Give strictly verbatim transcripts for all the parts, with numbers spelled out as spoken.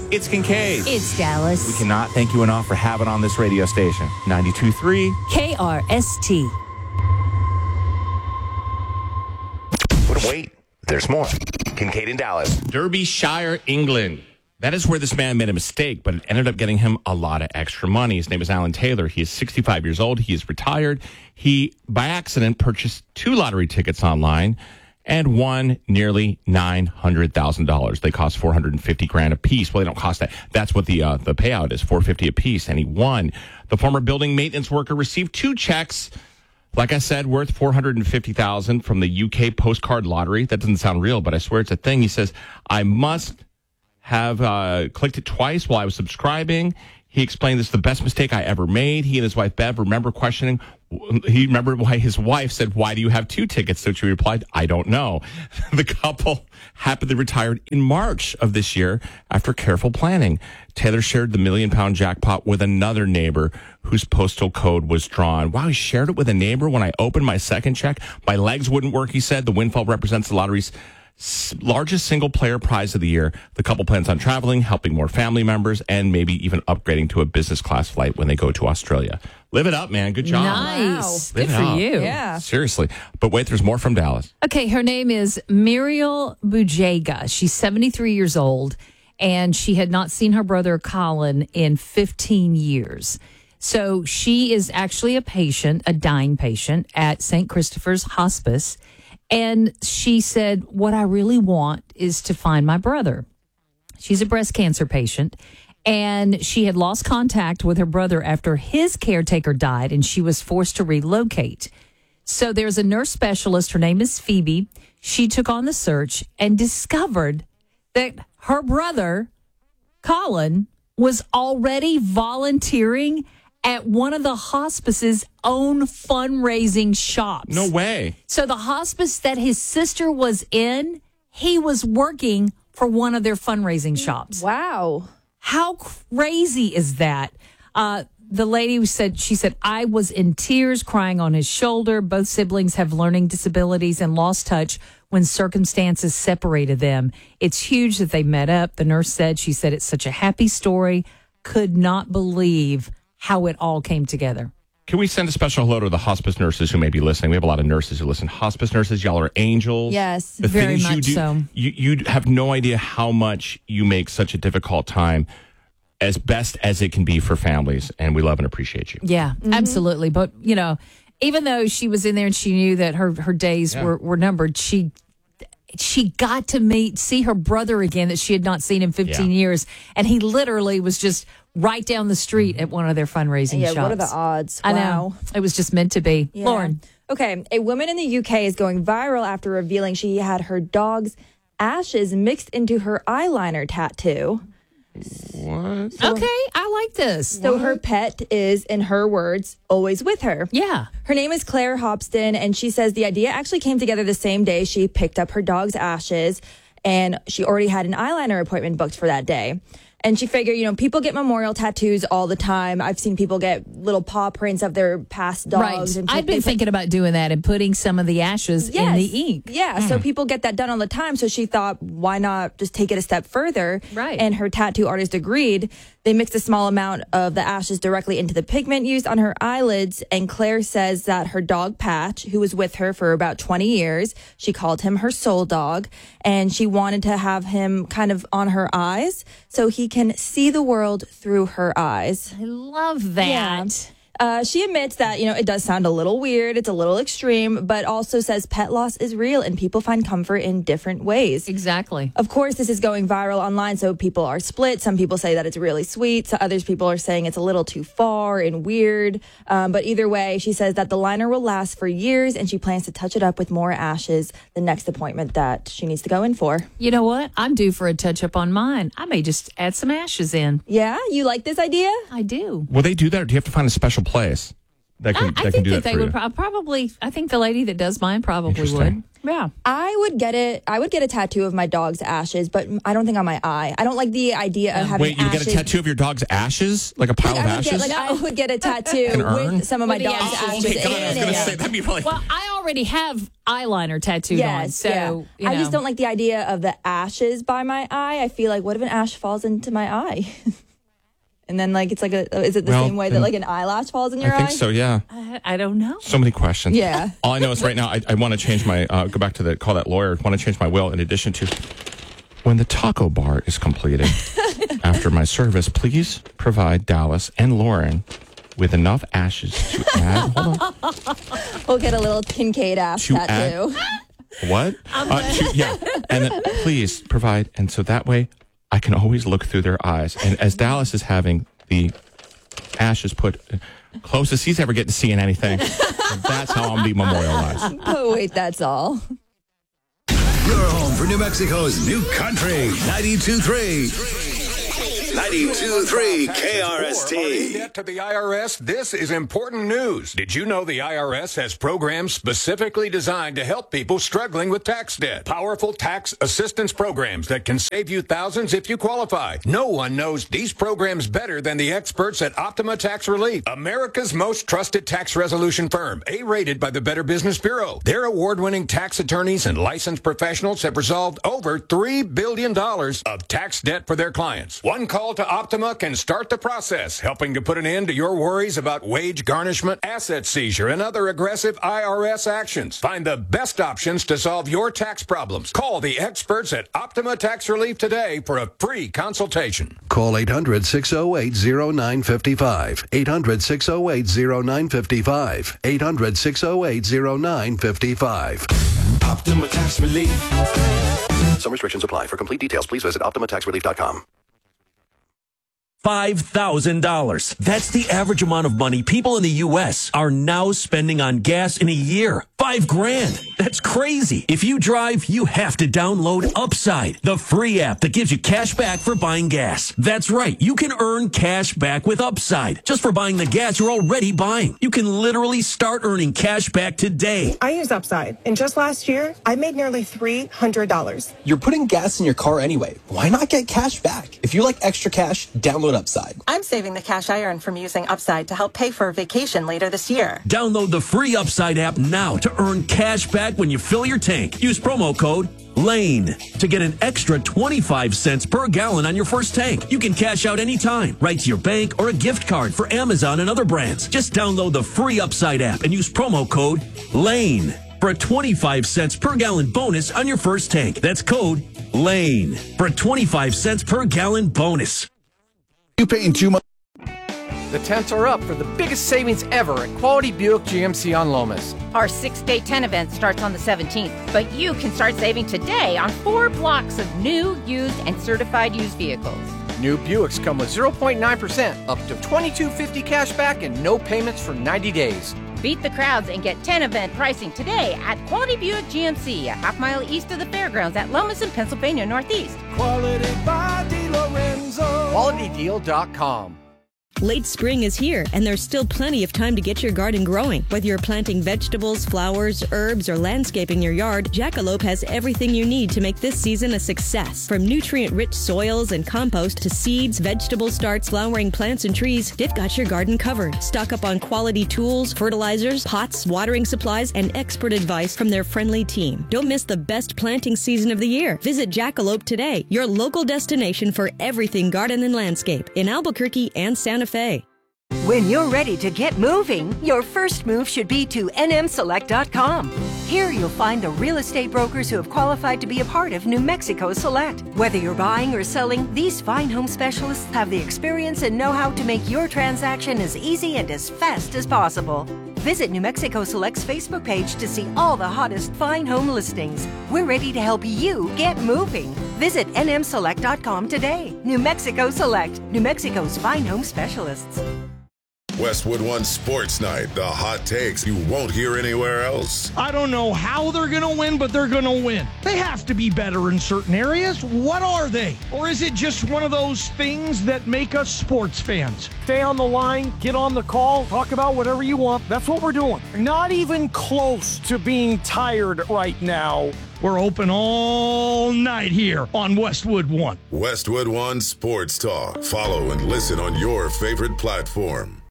It's Kincaid. It's Dallas. We cannot thank you enough for having on this radio station. ninety-two point three K R S T. But wait, there's more. Kincaid in Dallas. Derbyshire, England. That is where this man made a mistake, but it ended up getting him a lot of extra money. His name is Alan Taylor. He is sixty-five years old. He is retired. He, by accident, purchased two lottery tickets online and won nearly nine hundred thousand dollars. They cost four hundred fifty grand a piece. Well, they don't cost that. That's what the uh, the payout is, four hundred fifty a piece, and he won. The former building maintenance worker received two checks, like I said, worth four hundred fifty thousand dollars from the U K postcard lottery. That doesn't sound real, but I swear it's a thing. He says, I must have uh, clicked it twice while I was subscribing. He explained this is the best mistake I ever made. He and his wife, Bev, remember questioning. He remembered why his wife said, why do you have two tickets? So she replied, I don't know. The couple happily retired in March of this year after careful planning. Taylor shared the million pound jackpot with another neighbor whose postal code was drawn. Wow, he shared it with a neighbor. When I opened my second check, my legs wouldn't work, he said. The windfall represents the lottery's largest single player prize of the year. The couple plans on traveling, helping more family members, and maybe even upgrading to a business class flight when they go to Australia. Live it up, man. Good job. Nice. Live Good it for up. you. Yeah. Seriously. But wait, there's more from Dallas. Okay, her name is Muriel Bujega. She's seventy-three years old, and she had not seen her brother Colin in fifteen years. So she is actually a patient, a dying patient at Saint Christopher's Hospice. And she said, what I really want is to find my brother. She's a breast cancer patient, and she had lost contact with her brother after his caretaker died, and she was forced to relocate. So there's a nurse specialist. Her name is Phoebe. She took on the search and discovered that her brother, Colin, was already volunteering at one of the hospice's own fundraising shops. No way. So the hospice that his sister was in, he was working for one of their fundraising shops. Wow. How crazy is that? Uh, the lady said, she said, I was in tears crying on his shoulder. Both siblings have learning disabilities and lost touch when circumstances separated them. It's huge that they met up. The nurse said, she said, it's such a happy story. Could not believe how it all came together. Can we send a special hello to the hospice nurses who may be listening? We have a lot of nurses who listen. Hospice nurses, y'all are angels. Yes, the very things much you do, so. You, you have no idea how much you make such a difficult time as best as it can be for families, and we love and appreciate you. Yeah, mm-hmm. Absolutely. But, you know, even though she was in there and she knew that her, her days Yeah. were, were numbered, she she got to meet, see her brother again that she had not seen in fifteen Yeah. years. And he literally was just right down the street at one of their fundraising Yeah, shops. what are the odds? I Wow. know. It was just meant to be. Yeah. Lauren. Okay, a woman in the U K is going viral after revealing she had her dog's ashes mixed into her eyeliner tattoo. What? Okay, I like this. So her pet is, in her words, always with her. Yeah. Her name is Claire Hobston, and she says the idea actually came together the same day she picked up her dog's ashes, and she already had an eyeliner appointment booked for that day. And she figured, you know, people get memorial tattoos all the time. I've seen people get little paw prints of their past dogs. Right. And I'd been things like- thinking about doing that and putting some of the ashes in the ink. Yeah, so people get that done all the time. So she thought, why not just take it a step further? Right. And her tattoo artist agreed. They mixed a small amount of the ashes directly into the pigment used on her eyelids. And Claire says that her dog, Patch, who was with her for about twenty years, she called him her soul dog. And she wanted to have him kind of on her eyes so he can see the world through her eyes. I love that. Yeah. Uh, she admits that, you know, it does sound a little weird. It's a little extreme, but also says pet loss is real and people find comfort in different ways. Exactly. Of course, this is going viral online, so people are split. Some people say that it's really sweet. So others people are saying it's a little too far and weird. Um, but either way, she says that the liner will last for years and she plans to touch it up with more ashes the next appointment that she needs to go in for. You know what? I'm due for a touch up on mine. I may just add some ashes in. Yeah? You like this idea? I do. Will they do that, or do you have to find a special place that can, I, I that can think do that that they for would you? pro- probably, I think the lady that does mine probably Interesting. would. Yeah. I would get it. I would get a tattoo of my dog's ashes, but I don't think on my eye. I don't like the idea of having Wait, you ashes. get a tattoo of your dog's ashes? Like a pile Like, of I would ashes? get, like I would get a tattoo An urn? with some of my With the dog's ashes. ashes Oh, okay, God, I was in going to it. say, that'd be really... Well, I already have eyeliner tattooed yes, on. So yeah. you I know. just don't like the idea of the ashes by my eye. I feel like, what if an ash falls into my eye? And then, like, it's like a, is it the Well, same way that, like, an eyelash falls in your I eye? think so, yeah. I, I don't know. So many questions. Yeah. All I know is right now I, I want to change my, uh, go back to the, call that lawyer, want to change my will in addition to, when the taco bar is completed after my service, please provide Dallas and Lauren with enough ashes to add, hold on. We'll get a little Kincaid ash To tattoo. What? Uh, to, yeah. And then please provide, and so that way I can always look through their eyes. And as Dallas is having the ashes put closest he's ever getting to seeing anything, that's how I'm be memorialized. Oh, wait, that's all. Your home for New Mexico's new country, ninety-two point three. ninety-two point three K R S T. Debt to the I R S, this is important news. Did you know the I R S has programs specifically designed to help people struggling with tax debt? Powerful tax assistance programs that can save you thousands if you qualify. No one knows these programs better than the experts at Optima Tax Relief, America's most trusted tax resolution firm, A-rated by the Better Business Bureau. Their award-winning tax attorneys and licensed professionals have resolved over three billion dollars of tax debt for their clients. One call to Optima can start the process, helping to put an end to your worries about wage garnishment, asset seizure, and other aggressive I R S actions. Find the best options to solve your tax problems. Call the experts at Optima Tax Relief today for a free consultation. Call eight hundred, six oh eight, oh nine five five. eight hundred, six oh eight, oh nine five five. eight hundred, six oh eight, oh nine five five. Optima Tax Relief. Some restrictions apply. For complete details, please visit optima tax relief dot com. five thousand dollars. That's the average amount of money people in the U S are now spending on gas in a year. Five grand. That's crazy. If you drive, you have to download Upside, the free app that gives you cash back for buying gas. That's right. You can earn cash back with Upside just for buying the gas you're already buying. You can literally start earning cash back today. I use Upside, and just last year, I made nearly three hundred dollars. You're putting gas in your car anyway. Why not get cash back? If you like extra cash, download Upside. I'm saving the cash I earn from using Upside to help pay for a vacation later this year. Download the free Upside app now to earn cash back when you fill your tank. Use promo code LANE to get an extra twenty-five cents per gallon on your first tank. You can cash out anytime, right to your bank or a gift card for Amazon and other brands. Just download the free Upside app and use promo code LANE for a twenty-five cents per gallon bonus on your first tank. That's code LANE for a twenty-five cents per gallon bonus. You paying too much? The tents are up for the biggest savings ever at Quality Buick G M C on Lomas. Our six-day tent event starts on the seventeenth, but you can start saving today on four blocks of new, used, and certified used vehicles. New Buicks come with zero point nine percent, up to twenty-two fifty cash back, and no payments for ninety days. Beat the crowds and get tent event pricing today at Quality Buick G M C, a half mile east of the fairgrounds at Lomas in Pennsylvania Northeast. Quality by DeLorenzo. Quality Deal dot com. Late spring is here, and there's still plenty of time to get your garden growing. Whether you're planting vegetables, flowers, herbs, or landscaping your yard, Jackalope has everything you need to make this season a success. From nutrient-rich soils and compost to seeds, vegetable starts, flowering plants, and trees, they've got your garden covered. Stock up on quality tools, fertilizers, pots, watering supplies, and expert advice from their friendly team. Don't miss the best planting season of the year. Visit Jackalope today, your local destination for everything garden and landscape in Albuquerque and Santa Fe. When you're ready to get moving, your first move should be to N M select dot com. Here you'll find the real estate brokers who have qualified to be a part of New Mexico Select. Whether you're buying or selling, these fine home specialists have the experience and know-how to make your transaction as easy and as fast as possible. Visit New Mexico Select's Facebook page to see all the hottest fine home listings. We're ready to help you get moving. Visit N M select dot com today. New Mexico Select, New Mexico's fine home specialists. Westwood One Sports Night, the hot takes you won't hear anywhere else. I don't know how they're going to win, but they're going to win. They have to be better in certain areas. What are they? Or is it just one of those things that make us sports fans? Stay on the line, get on the call, talk about whatever you want. That's what we're doing. Not even close to being tired right now. We're open all night here on Westwood One. Westwood One Sports Talk. Follow and listen on your favorite platform.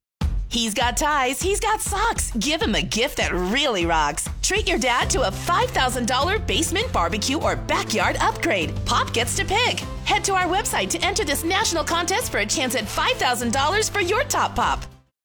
He's got ties, he's got socks. Give him a gift that really rocks. Treat your dad to a five thousand dollars basement barbecue or backyard upgrade. Pop gets to pick. Head to our website to enter this national contest for a chance at five thousand dollars for your top pop.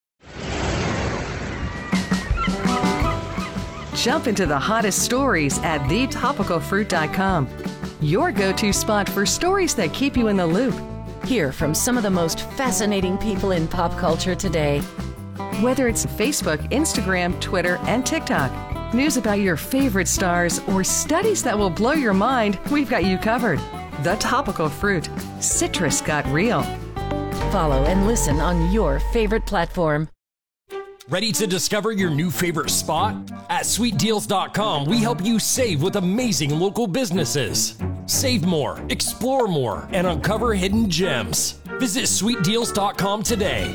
Jump into the hottest stories at the topical fruit dot com. Your go-to spot for stories that keep you in the loop. Hear from some of the most fascinating people in pop culture today. Whether it's Facebook, Instagram, Twitter, and TikTok, news about your favorite stars, or studies that will blow your mind, we've got you covered. The Topical Fruit. Citrus got real. Follow and listen on your favorite platform. Ready to discover your new favorite spot? At sweet deals dot com, we help you save with amazing local businesses. Save more, explore more, and uncover hidden gems. Visit sweet deals dot com today.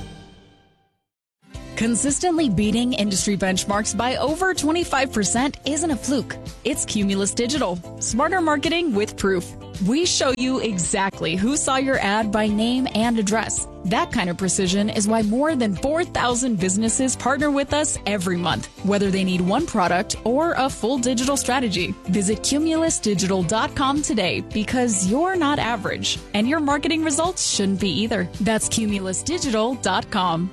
Consistently beating industry benchmarks by over twenty-five percent isn't a fluke. It's Cumulus Digital. Smarter marketing with proof. We show you exactly who saw your ad by name and address. That kind of precision is why more than four thousand businesses partner with us every month, whether they need one product or a full digital strategy. Visit cumulus digital dot com today because you're not average, and your marketing results shouldn't be either. That's cumulus digital dot com.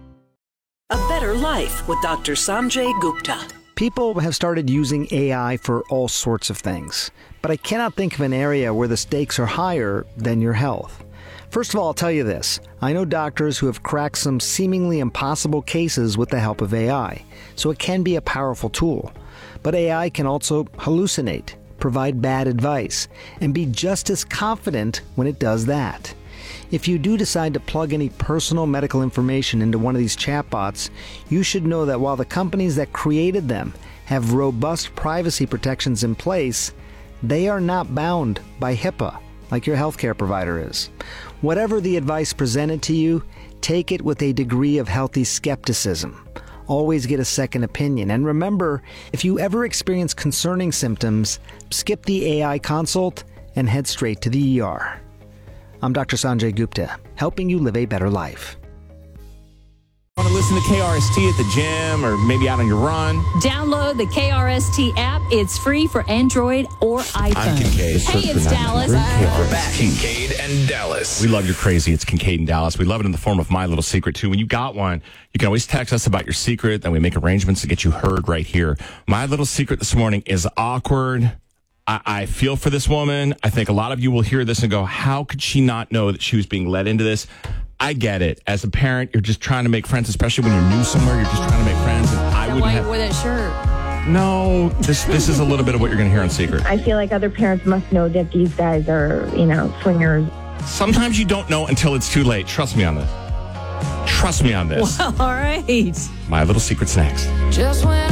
A Better Life with Doctor Sanjay Gupta. People have started using A I for all sorts of things, but I cannot think of an area where the stakes are higher than your health. First of all, I'll tell you this. I know doctors who have cracked some seemingly impossible cases with the help of A I, so it can be a powerful tool. But A I can also hallucinate, provide bad advice, and be just as confident when it does that. If you do decide to plug any personal medical information into one of these chatbots, you should know that while the companies that created them have robust privacy protections in place, they are not bound by HIPAA like your healthcare provider is. Whatever the advice presented to you, take it with a degree of healthy skepticism. Always get a second opinion. And remember, if you ever experience concerning symptoms, skip the A I consult and head straight to the E R. I'm Doctor Sanjay Gupta, helping you live a better life. Want to listen to K R S T at the gym or maybe out on your run? Download the K R S T app. It's free for Android or iPhone. I'm Kincaid. Hey, it's Dallas. We're back, Kincaid and Dallas. We love your crazy. It's Kincaid and Dallas. We love it in the form of My Little Secret, too. When you got one, you can always text us about your secret, then we make arrangements to get you heard right here. My Little Secret this morning is awkward. I, I feel for this woman. I think a lot of you will hear this and go, how could she not know that she was being led into this? I get it. As a parent, you're just trying to make friends, especially when you're new somewhere. You're just trying to make friends. And I wouldn't why have... you wore that shirt? No, this this is a little bit of what you're going to hear on Secret. I feel like other parents must know that these guys are, you know, swingers. Sometimes you don't know until it's too late. Trust me on this. Trust me on this. Well, all right. My Little Secret's next. Just when